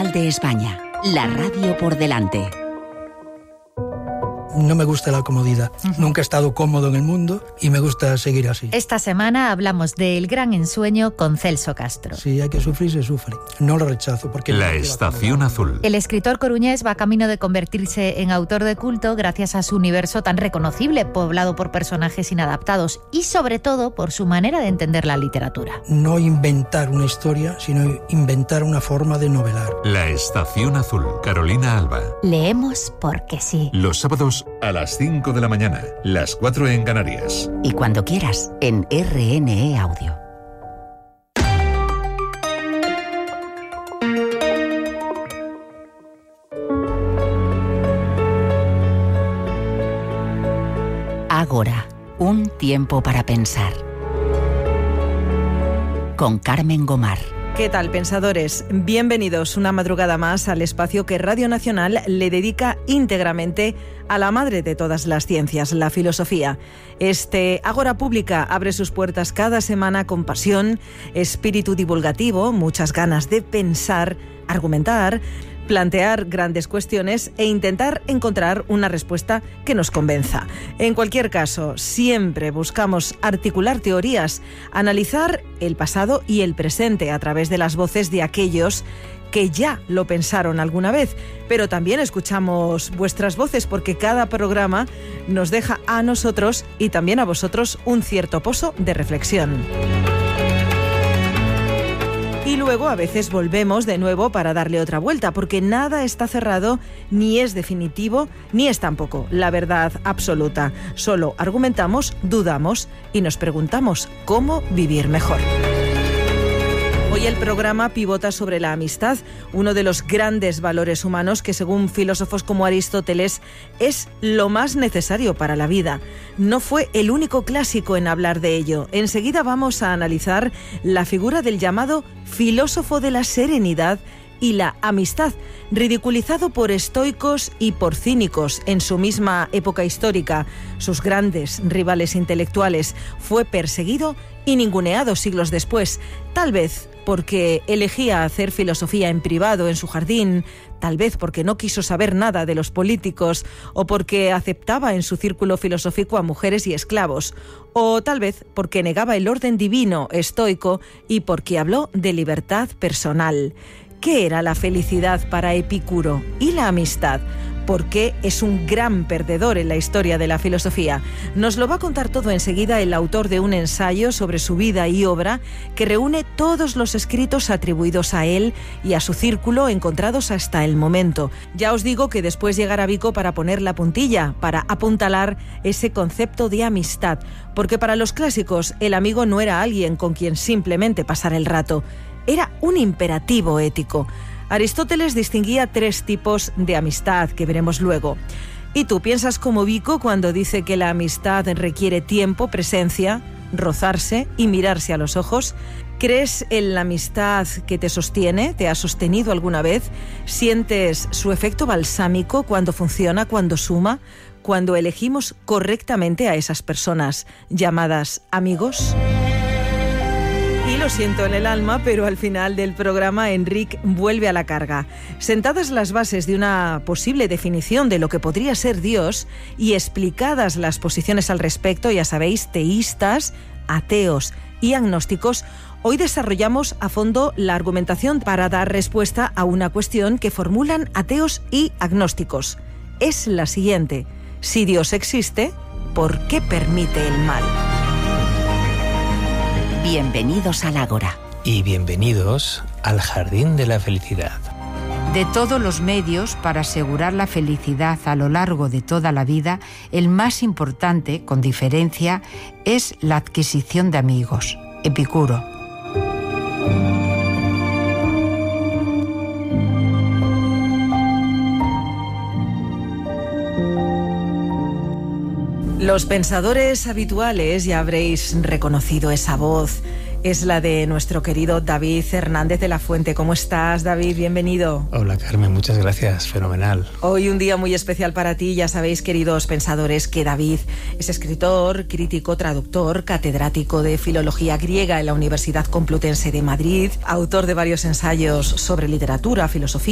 Capital de España, la radio por delante. No me gusta la comodidad. Nunca he estado cómodo en el mundo y me gusta seguir así. Esta semana hablamos del gran ensueño con Celso Castro. Si hay que sufrir, se sufre. No lo rechazo porque... La Estación Azul. El escritor coruñés va camino de convertirse en autor de culto gracias a su universo tan reconocible, poblado por personajes inadaptados y sobre todo por su manera de entender la literatura. No inventar una historia, sino inventar una forma de novelar. La Estación Azul. Carolina Alba. Leemos porque sí. Los sábados a las 5 de la mañana, las 4 en Canarias. Y cuando quieras, en RNE Audio. Ágora, un tiempo para pensar. Con Carmen Gomar. ¿Qué tal, pensadores? Bienvenidos una madrugada más al espacio que Radio Nacional le dedica íntegramente a la madre de todas las ciencias, la filosofía. Este Ágora Pública abre sus puertas cada semana con pasión, espíritu divulgativo, muchas ganas de pensar, argumentar, plantear grandes cuestiones e intentar encontrar una respuesta que nos convenza. En cualquier caso, siempre buscamos articular teorías, analizar el pasado y el presente a través de las voces de aquellos que ya lo pensaron alguna vez, pero también escuchamos vuestras voces porque cada programa nos deja a nosotros y también a vosotros un cierto pozo de reflexión. Y luego a veces volvemos de nuevo para darle otra vuelta, porque nada está cerrado, ni es definitivo, ni es tampoco la verdad absoluta. Solo argumentamos, dudamos y nos preguntamos cómo vivir mejor. Hoy el programa pivota sobre la amistad, uno de los grandes valores humanos que, según filósofos como Aristóteles, es lo más necesario para la vida. No fue el único clásico en hablar de ello. Enseguida vamos a analizar la figura del llamado filósofo de la serenidad y la amistad, ridiculizado por estoicos y por cínicos en su misma época histórica. Sus grandes rivales intelectuales. Fue perseguido y ninguneado siglos después, tal vez porque elegía hacer filosofía en privado en su jardín, tal vez porque no quiso saber nada de los políticos o porque aceptaba en su círculo filosófico a mujeres y esclavos, o tal vez porque negaba el orden divino estoico y porque habló de libertad personal. ¿Qué era la felicidad para Epicuro y la amistad? ¿Por qué es un gran perdedor en la historia de la filosofía? Nos lo va a contar todo enseguida el autor de un ensayo sobre su vida y obra que reúne todos los escritos atribuidos a él y a su círculo encontrados hasta el momento. Ya os digo que después llegará Vico para poner la puntilla, para apuntalar ese concepto de amistad, porque para los clásicos el amigo no era alguien con quien simplemente pasar el rato, era un imperativo ético. Aristóteles distinguía 3 tipos de amistad que veremos luego. ¿Y tú piensas como Vico cuando dice que la amistad requiere tiempo, presencia, rozarse y mirarse a los ojos? ¿Crees en la amistad que te sostiene? ¿Te ha sostenido alguna vez? ¿Sientes su efecto balsámico cuando funciona, cuando suma, cuando elegimos correctamente a esas personas llamadas amigos? Y lo siento en el alma, pero al final del programa Enric vuelve a la carga. Sentadas las bases de una posible definición de lo que podría ser Dios y explicadas las posiciones al respecto, ya sabéis, teístas, ateos y agnósticos, hoy desarrollamos a fondo la argumentación para dar respuesta a una cuestión que formulan ateos y agnósticos. Es la siguiente: si Dios existe, ¿por qué permite el mal? Bienvenidos al Ágora. Y bienvenidos al Jardín de la Felicidad. De todos los medios para asegurar la felicidad a lo largo de toda la vida, el más importante, con diferencia, es la adquisición de amigos. Epicuro. Los pensadores habituales ya habréis reconocido esa voz. Es la de nuestro querido David Hernández de la Fuente. ¿Cómo estás, David? Bienvenido. Hola, Carmen. Muchas gracias. Fenomenal. Hoy un día muy especial para ti. Ya sabéis, queridos pensadores, que David es escritor, crítico, traductor, catedrático de Filología Griega en la Universidad Complutense de Madrid, autor de varios ensayos sobre literatura, filosofía,